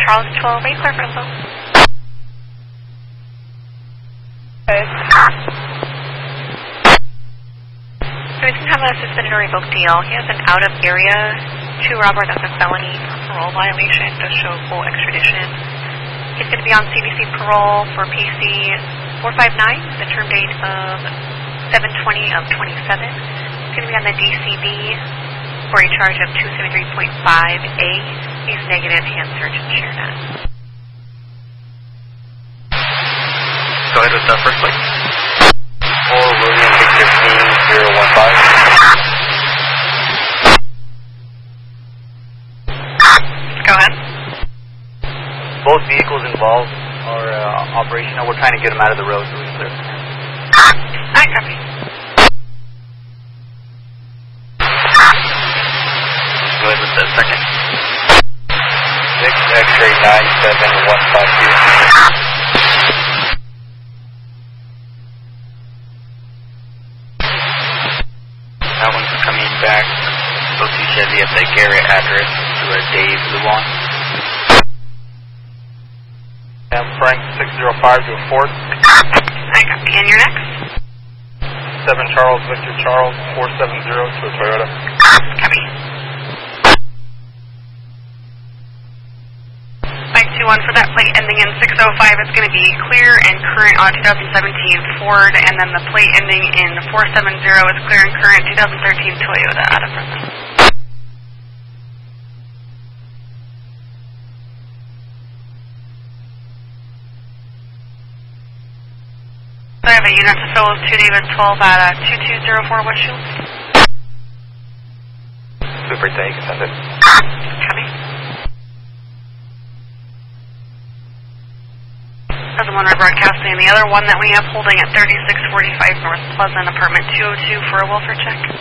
Charles 12, are you clear for info? Okay. So we can have a suspended or revoked DL. He has an out-of-area 2 robber. That's a felony parole violation. Does show full extradition. He's going to be on CBC parole for PC 459, the term date of 7/20 of 27. He's going to be on the DCB for a charge of 273.5A. He's negative hand search and share that. Go ahead with the first plate. 4 William Victor King 015. Go ahead. Both vehicles involved are operational. We're trying to get them out of the road so we clear. I copy. Go ahead with the second. 6 X-ray 97152. That one's coming back. OC Chevy at the Garrett address to a Dave Luan. And Frank 605 to a Ford. I copy. And you're next? 7 Charles Victor Charles 470 to a Toyota. Copy. 521 for that plate ending in 605. It's going to be clear and current on 2017 Ford, and then the plate ending in 470 is clear and current 2013 Toyota out of prison. So I have a unit to fill with 2 David 12 at 2204 West Shields. Super, thank you. Send it. Copy. That's the one we're broadcasting. The other one that we have holding at 3645 North Pleasant, apartment 202 for a welfare check.